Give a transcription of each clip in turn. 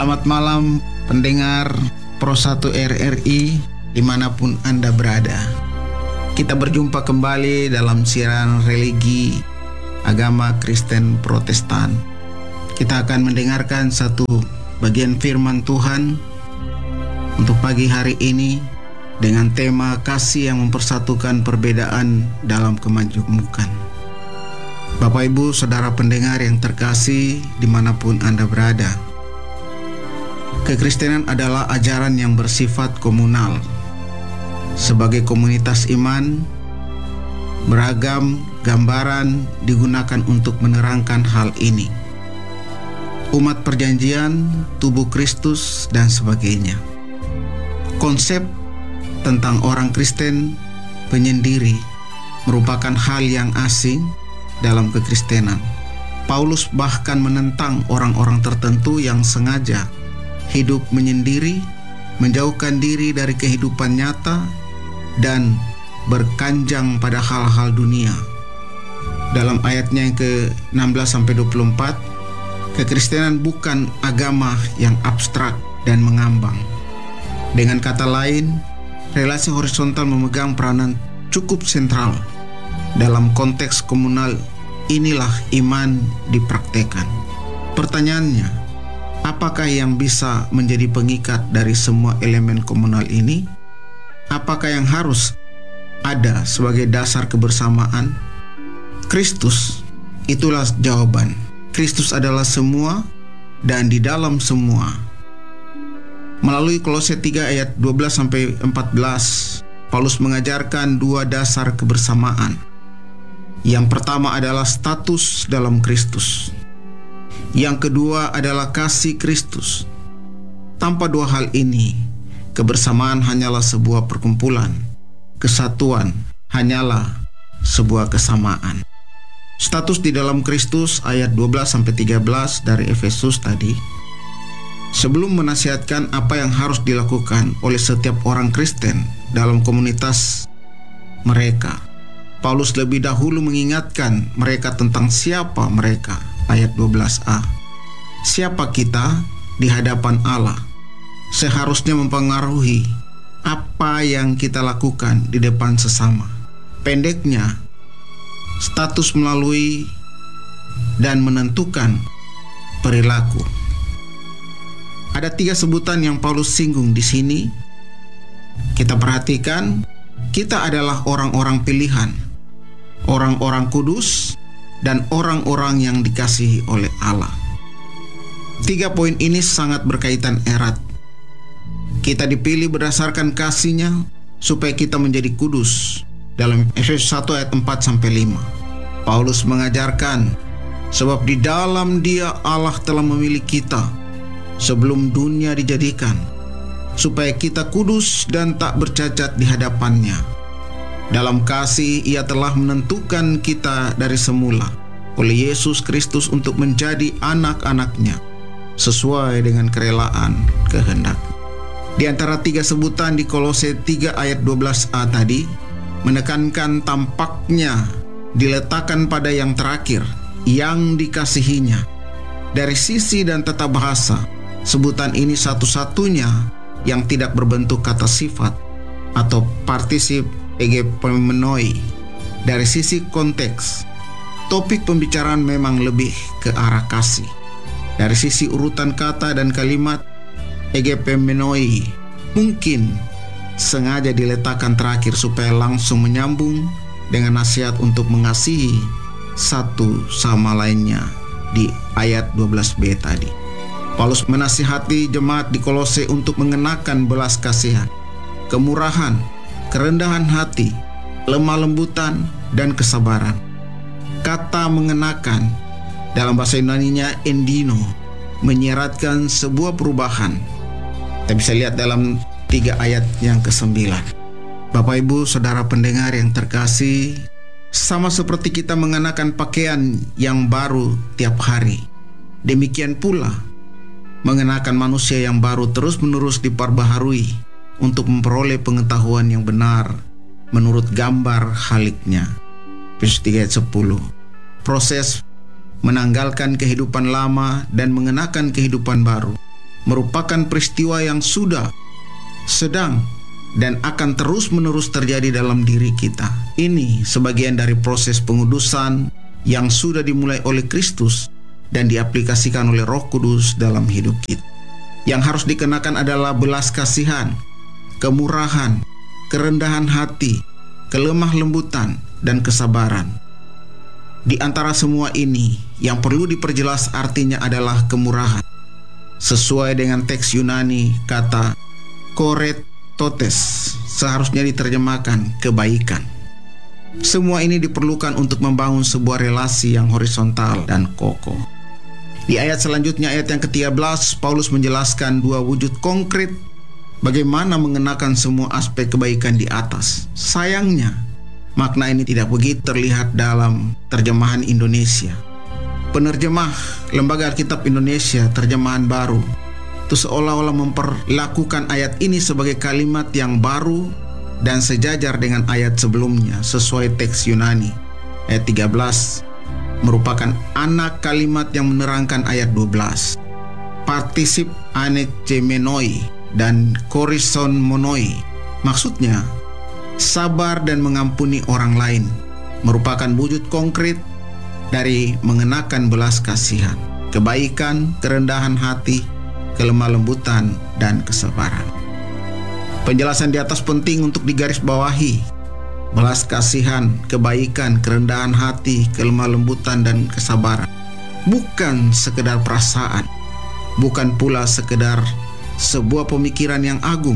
Selamat malam pendengar Pro 1 RRI dimanapun Anda berada. Kita berjumpa kembali dalam siaran religi agama Kristen Protestan. Kita akan mendengarkan satu bagian firman Tuhan untuk pagi hari ini dengan tema kasih yang mempersatukan perbedaan dalam kemajemukan. Bapak Ibu Saudara pendengar yang terkasih dimanapun Anda berada, kekristenan adalah ajaran yang bersifat komunal. Sebagai komunitas iman, beragam gambaran digunakan untuk menerangkan hal ini. Umat perjanjian, tubuh Kristus, dan sebagainya. Konsep tentang orang Kristen penyendiri merupakan hal yang asing dalam kekristenan. Paulus bahkan menentang orang-orang tertentu yang sengaja hidup menyendiri, menjauhkan diri dari kehidupan nyata, dan berkanjang pada hal-hal dunia. Dalam ayatnya yang ke-16-24, kekristenan bukan agama yang abstrak dan mengambang. Dengan kata lain, relasi horizontal memegang peranan cukup sentral. Dalam konteks komunal inilah iman dipraktekkan. Pertanyaannya, apakah yang bisa menjadi pengikat dari semua elemen komunal ini? Apakah yang harus ada sebagai dasar kebersamaan? Kristus, itulah jawaban. Kristus adalah semua dan di dalam semua. Melalui Kolose 3 ayat 12-14, Paulus mengajarkan dua dasar kebersamaan. Yang pertama adalah status dalam Kristus. Yang kedua adalah kasih Kristus. Tanpa dua hal ini, kebersamaan hanyalah sebuah perkumpulan. Kesatuan hanyalah sebuah kesamaan. Status di dalam Kristus ayat 12-13 dari Efesus tadi. Sebelum menasihatkan apa yang harus dilakukan oleh setiap orang Kristen dalam komunitas mereka, Paulus lebih dahulu mengingatkan mereka tentang siapa mereka. Ayat 12a. Siapa kita di hadapan Allah seharusnya mempengaruhi apa yang kita lakukan di depan sesama. Pendeknya, status melalui dan menentukan perilaku. Ada 3 sebutan yang Paulus singgung di sini. Kita perhatikan, kita adalah orang-orang pilihan, orang-orang kudus, dan orang-orang yang dikasihi oleh Allah. 3 poin ini sangat berkaitan erat. Kita dipilih berdasarkan kasih-Nya supaya kita menjadi kudus. Dalam Efesus 1 ayat 4-5, Paulus mengajarkan, sebab di dalam Dia Allah telah memilih kita sebelum dunia dijadikan, supaya kita kudus dan tak bercacat di hadapan-Nya. Dalam kasih Ia telah menentukan kita dari semula oleh Yesus Kristus untuk menjadi anak-anak-Nya sesuai dengan kerelaan kehendak. Di antara 3 sebutan di Kolose 3 ayat 12a tadi menekankan tampaknya diletakkan pada yang terakhir, yang dikasihinya. Dari sisi dan tata bahasa, sebutan ini satu-satunya yang tidak berbentuk kata sifat atau partisip egepemenoi. Dari sisi konteks, topik pembicaraan memang lebih ke arah kasih. Dari sisi urutan kata dan kalimat, egepemenoi mungkin sengaja diletakkan terakhir supaya langsung menyambung dengan nasihat untuk mengasihi satu sama lainnya di ayat 12b tadi. Paulus menasihati jemaat di Kolose untuk mengenakan belas kasihan, kemurahan, kerendahan hati, lemah lembutan, dan kesabaran. Kata mengenakan dalam bahasa Yunaninya endino menyeratkan sebuah perubahan. Kita bisa lihat dalam 3 ayat yang ke-9. Bapak Ibu Saudara pendengar yang terkasih, sama seperti kita mengenakan pakaian yang baru tiap hari, demikian pula mengenakan manusia yang baru terus-menerus diperbaharui untuk memperoleh pengetahuan yang benar menurut gambar haliknya. Efesus 3 ayat 10. Proses menanggalkan kehidupan lama dan mengenakan kehidupan baru merupakan peristiwa yang sudah, sedang, dan akan terus-menerus terjadi dalam diri kita. Ini sebagian dari proses pengudusan yang sudah dimulai oleh Kristus dan diaplikasikan oleh Roh Kudus dalam hidup kita. Yang harus dikenakan adalah belas kasihan, kemurahan, kerendahan hati, kelemah lembutan, dan kesabaran. Di antara semua ini, yang perlu diperjelas artinya adalah kemurahan. Sesuai dengan teks Yunani, kata koretotes seharusnya diterjemahkan kebaikan. Semua ini diperlukan untuk membangun sebuah relasi yang horizontal dan kokoh. Di ayat selanjutnya, ayat yang ke-13, Paulus menjelaskan dua wujud konkret bagaimana mengenakan semua aspek kebaikan di atas. Sayangnya, makna ini tidak begitu terlihat dalam terjemahan Indonesia. Penerjemah Lembaga Alkitab Indonesia terjemahan baru itu seolah-olah memperlakukan ayat ini sebagai kalimat yang baru dan sejajar dengan ayat sebelumnya. Sesuai teks Yunani, ayat 13 merupakan anak kalimat yang menerangkan ayat 12. Partisip anekjemenoi dan korison monoi, maksudnya sabar dan mengampuni orang lain, merupakan wujud konkret dari mengenakan belas kasihan, kebaikan, kerendahan hati, kelemah lembutan, dan kesabaran. Penjelasan di atas penting untuk digarisbawahi. Belas kasihan, kebaikan, kerendahan hati, kelemah lembutan, dan kesabaran bukan sekedar perasaan, bukan pula sekedar sebuah pemikiran yang agung.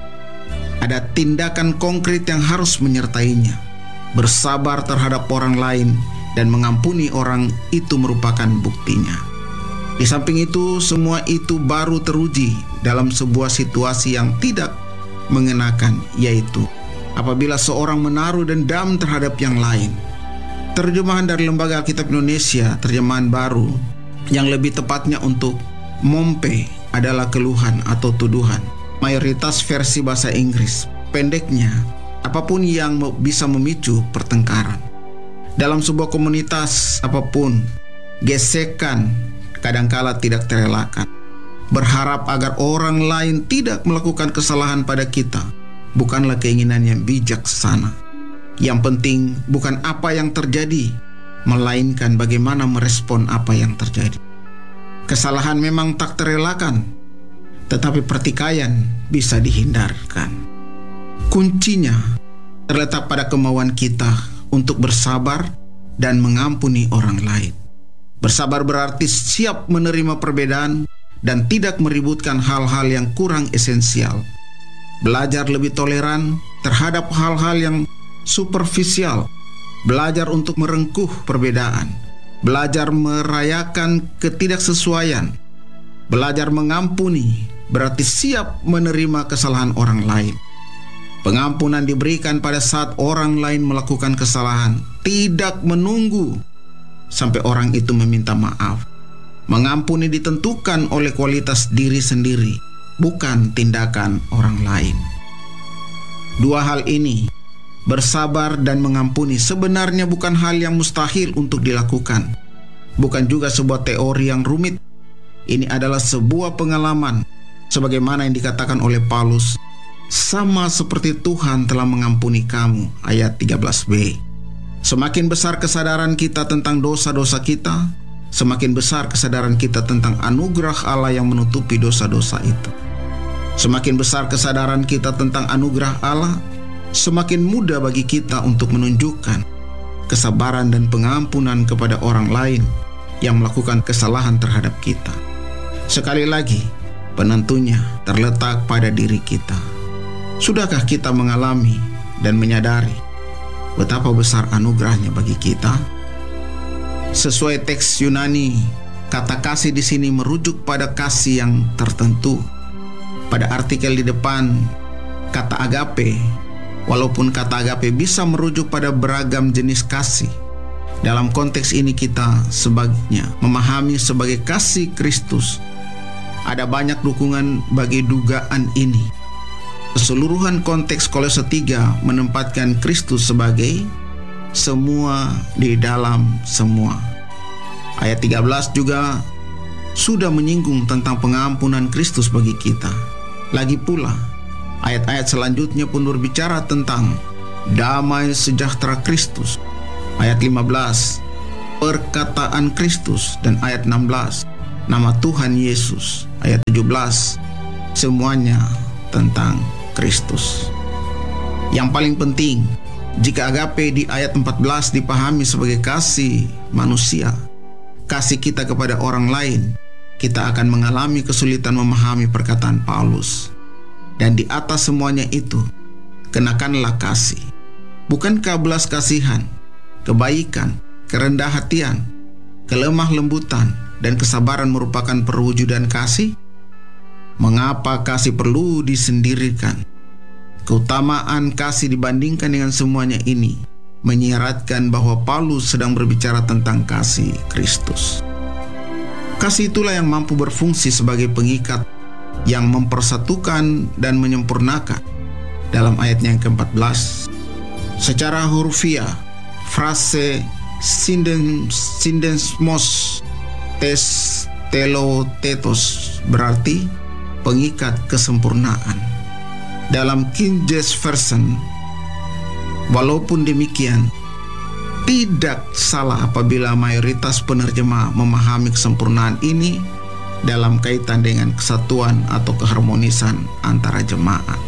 Ada tindakan konkret yang harus menyertainya. Bersabar terhadap orang lain dan mengampuni orang itu merupakan buktinya. Di samping itu, semua itu baru teruji dalam sebuah situasi yang tidak mengenakan, yaitu apabila seorang menaruh dendam terhadap yang lain. Terjemahan dari Lembaga Alkitab Indonesia, terjemahan baru, yang lebih tepatnya untuk mompe adalah keluhan atau tuduhan. Mayoritas versi bahasa Inggris, pendeknya, apapun yang bisa memicu pertengkaran. Dalam sebuah komunitas apapun, gesekan kadangkala tidak terelakkan. Berharap agar orang lain tidak melakukan kesalahan pada kita bukanlah keinginan yang bijaksana. Yang penting bukan apa yang terjadi, melainkan bagaimana merespon apa yang terjadi. Kesalahan memang tak terelakkan, tetapi pertikaian bisa dihindarkan. Kuncinya terletak pada kemauan kita untuk bersabar dan mengampuni orang lain. Bersabar berarti siap menerima perbedaan dan tidak meributkan hal-hal yang kurang esensial. Belajar lebih toleran terhadap hal-hal yang superficial. Belajar untuk merengkuh perbedaan. Belajar merayakan ketidaksesuaian. Belajar mengampuni berarti siap menerima kesalahan orang lain. Pengampunan diberikan pada saat orang lain melakukan kesalahan, tidak menunggu sampai orang itu meminta maaf. Mengampuni ditentukan oleh kualitas diri sendiri, bukan tindakan orang lain. Dua hal ini, bersabar dan mengampuni, sebenarnya bukan hal yang mustahil untuk dilakukan. Bukan juga sebuah teori yang rumit. Ini adalah sebuah pengalaman, sebagaimana yang dikatakan oleh Paulus, sama seperti Tuhan telah mengampuni kamu, ayat 13b. Semakin besar kesadaran kita tentang dosa-dosa kita, semakin besar kesadaran kita tentang anugerah Allah yang menutupi dosa-dosa itu. Semakin besar kesadaran kita tentang anugerah Allah, semakin mudah bagi kita untuk menunjukkan kesabaran dan pengampunan kepada orang lain yang melakukan kesalahan terhadap kita. Sekali lagi, penentunya terletak pada diri kita. Sudahkah kita mengalami dan menyadari betapa besar anugerahnya bagi kita? Sesuai teks Yunani, kata kasih di sini merujuk pada kasih yang tertentu. Pada artikel di depan, kata agape, walaupun kata agape bisa merujuk pada beragam jenis kasih. Dalam konteks ini kita sebaiknya memahami sebagai kasih Kristus. Ada banyak dukungan bagi dugaan ini. Keseluruhan konteks Kolose 3 menempatkan Kristus sebagai semua di dalam semua. Ayat 13 juga sudah menyinggung tentang pengampunan Kristus bagi kita. Lagi pula, ayat-ayat selanjutnya pun berbicara tentang damai sejahtera Kristus. Ayat 15, perkataan Kristus, dan ayat 16, nama Tuhan Yesus. Ayat 17, semuanya tentang Kristus. Yang paling penting, jika agape di ayat 14 dipahami sebagai kasih manusia, kasih kita kepada orang lain, kita akan mengalami kesulitan memahami perkataan Paulus. Dan di atas semuanya itu, kenakanlah kasih. Bukankah belas kasihan, kebaikan, kerendah hatian, kelemah lembutan, dan kesabaran merupakan perwujudan kasih? Mengapa kasih perlu disendirikan? Keutamaan kasih dibandingkan dengan semuanya ini menyiratkan bahwa Paulus sedang berbicara tentang kasih Kristus. Kasih itulah yang mampu berfungsi sebagai pengikat yang mempersatukan dan menyempurnakan. Dalam ayatnya yang ke-14, secara hurufiah, frase sindesmos tes telotetos berarti pengikat kesempurnaan. Dalam King James Version, walaupun demikian, tidak salah apabila mayoritas penerjemah memahami kesempurnaan ini dalam kaitan dengan kesatuan atau keharmonisan antara jemaat.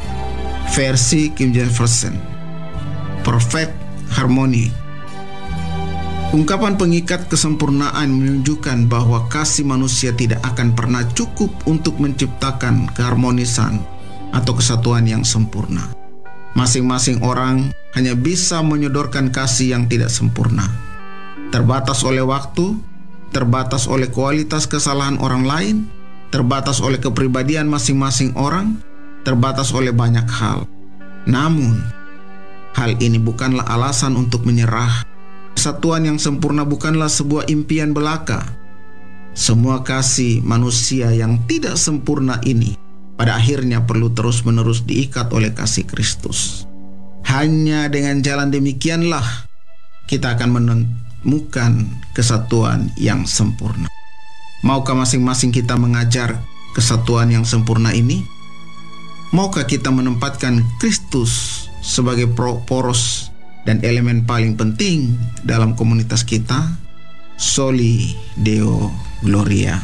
Versi King James Version, perfect harmony. Ungkapan pengikat kesempurnaan menunjukkan bahwa kasih manusia tidak akan pernah cukup untuk menciptakan keharmonisan atau kesatuan yang sempurna. Masing-masing orang hanya bisa menyodorkan kasih yang tidak sempurna. Terbatas oleh waktu, terbatas oleh kualitas kesalahan orang lain, terbatas oleh kepribadian masing-masing orang, terbatas oleh banyak hal. Namun, hal ini bukanlah alasan untuk menyerah. Kesatuan yang sempurna bukanlah sebuah impian belaka. Semua kasih manusia yang tidak sempurna ini pada akhirnya perlu terus-menerus diikat oleh kasih Kristus. Hanya dengan jalan demikianlah kita akan menemukan kesatuan yang sempurna. Maukah masing-masing kita mengajar kesatuan yang sempurna ini? Maukah kita menempatkan Kristus sebagai poros dan elemen paling penting dalam komunitas kita? Soli Deo Gloria.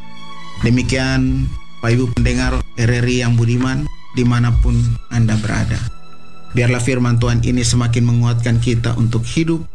Demikian Bapak Ibu pendengar RRI yang budiman dimanapun Anda berada. Biarlah firman Tuhan ini semakin menguatkan kita untuk hidup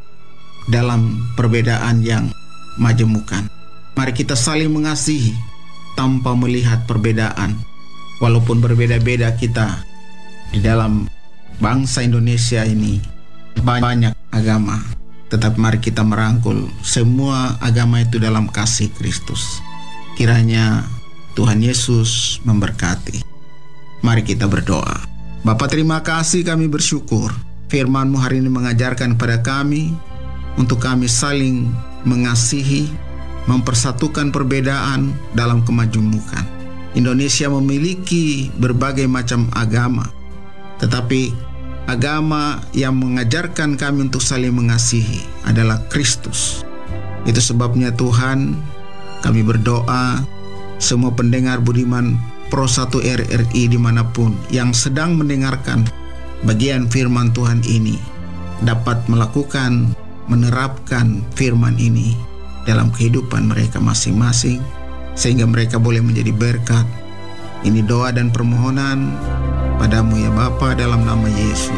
dalam perbedaan yang majemukan. Mari kita saling mengasihi tanpa melihat perbedaan. Walaupun berbeda-beda kita di dalam bangsa Indonesia ini, banyak agama, tetapi mari kita merangkul semua agama itu dalam kasih Kristus. Kiranya Tuhan Yesus memberkati. Mari kita berdoa. Bapa, terima kasih, kami bersyukur firman-Mu hari ini mengajarkan kepada kami untuk kami saling mengasihi, mempersatukan perbedaan dalam kemajemukan. Indonesia memiliki berbagai macam agama, tetapi agama yang mengajarkan kami untuk saling mengasihi adalah Kristus. Itu sebabnya Tuhan, kami berdoa semua pendengar budiman Pro 1 RRI dimanapun yang sedang mendengarkan bagian firman Tuhan ini dapat melakukan, menerapkan firman ini dalam kehidupan mereka masing-masing, sehingga mereka boleh menjadi berkat. Ini doa dan permohonan padamu ya Bapa, dalam nama Yesus.